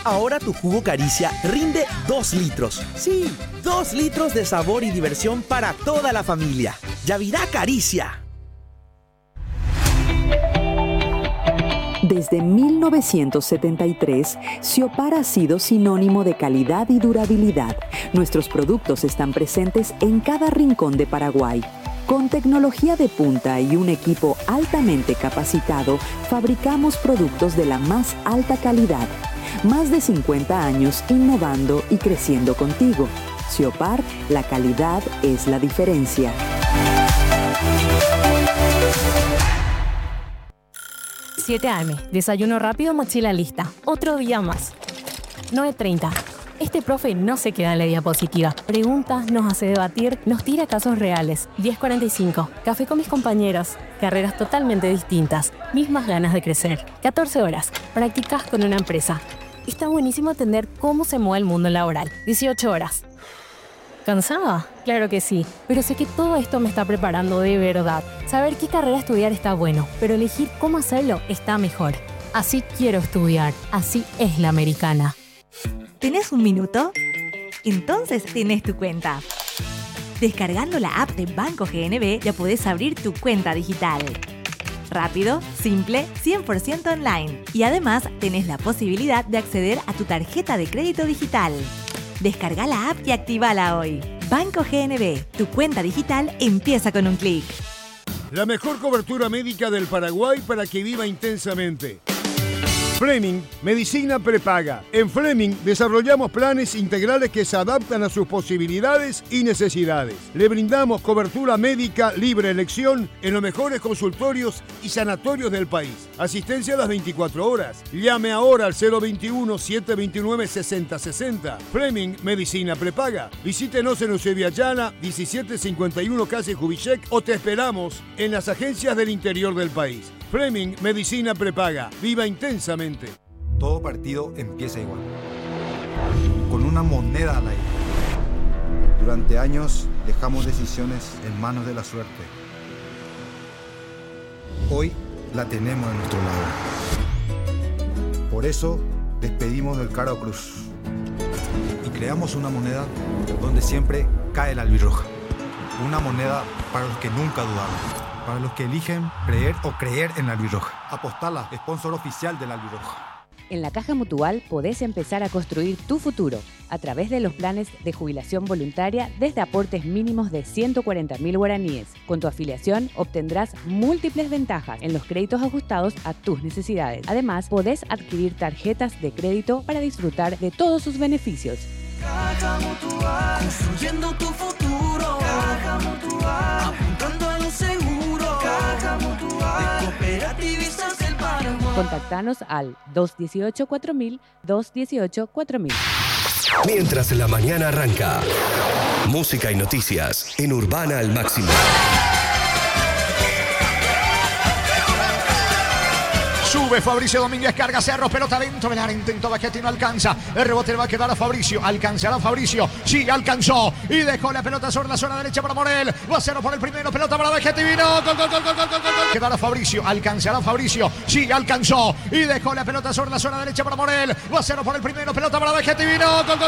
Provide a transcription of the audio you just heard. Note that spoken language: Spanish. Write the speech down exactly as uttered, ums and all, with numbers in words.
Ahora tu jugo Caricia rinde dos litros. Sí, dos litros de sabor y diversión para toda la familia. Yavirá Caricia. Desde mil novecientos setenta y tres, Siopar ha sido sinónimo de calidad y durabilidad. Nuestros productos están presentes en cada rincón de Paraguay. Con tecnología de punta y un equipo altamente capacitado, fabricamos productos de la más alta calidad. Más de cincuenta años innovando y creciendo contigo. Siopar, la calidad es la diferencia. siete a eme, desayuno rápido, mochila lista. Otro día más. nueve treinta. Este profe no se queda en la diapositiva. Pregunta, nos hace debatir, nos tira casos reales. diez cuarenta y cinco. Café con mis compañeros. Carreras totalmente distintas. Mismas ganas de crecer. catorce horas. Practicas con una empresa. Está buenísimo entender cómo se mueve el mundo laboral. dieciocho horas. ¿Cansada? Claro que sí, pero sé que todo esto me está preparando de verdad. Saber qué carrera estudiar está bueno, pero elegir cómo hacerlo está mejor. Así quiero estudiar, así es la americana. ¿Tenés un minuto? Entonces tenés tu cuenta. Descargando la app de Banco G N B ya podés abrir tu cuenta digital. Rápido, simple, cien por ciento online. Y además tenés la posibilidad de acceder a tu tarjeta de crédito digital. Descarga la app y actívala hoy. Banco G N B, tu cuenta digital empieza con un clic. La mejor cobertura médica del Paraguay para que viva intensamente. Fleming, medicina prepaga. En Fleming desarrollamos planes integrales que se adaptan a sus posibilidades y necesidades. Le brindamos cobertura médica libre elección en los mejores consultorios y sanatorios del país. Asistencia a las veinticuatro horas. Llame ahora al cero veintiuno, setecientos veintinueve, sesenta sesenta. Fleming, medicina prepaga. Visítenos en Eusebio Ayala, diecisiete cincuenta y uno calle Jubichek o te esperamos en las agencias del interior del país. Fleming, medicina prepaga. Viva intensamente. Todo partido empieza igual. Con una moneda al aire. Durante años dejamos decisiones en manos de la suerte. Hoy la tenemos de nuestro lado. Por eso despedimos del Caro Cruz. Y creamos una moneda donde siempre cae la albirroja. Una moneda para los que nunca dudaron. Para los que eligen creer o creer en la albirroja. Apostala, sponsor oficial de la albirroja. En la Caja Mutual podés empezar a construir tu futuro a través de los planes de jubilación voluntaria desde aportes mínimos de ciento cuarenta mil guaraníes. Con tu afiliación obtendrás múltiples ventajas en los créditos ajustados a tus necesidades. Además, podés adquirir tarjetas de crédito para disfrutar de todos sus beneficios. Caja Mutual, construyendo tu futuro. Caja Mutual, apuntando a lo seguro. Caja Mutual, de Cooperativistas del Paraguay. Contactanos al dos dieciocho cuatro mil, dos dieciocho cuatro mil. Mientras la mañana arranca, música y noticias en Urbana al máximo. Sube Fabricio Domínguez, carga Cerro, pelota dentro del área, intento Bachetti, no alcanza. El rebote le va a quedar a Fabricio, alcanzará Fabricio, sí, alcanzó. Y dejó la pelota sobre la zona derecha para Morel. Va a Cerro por el primero, pelota para Bachetti, vino. Gol, gol, gol, gol, gol, gol, gol. Quedará Fabricio, alcanzará Fabricio, sí, alcanzó. Y dejó la pelota sobre la zona derecha para Morel. Va a Cerro por el primero, pelota para Bachetti, vino. Gol, gol.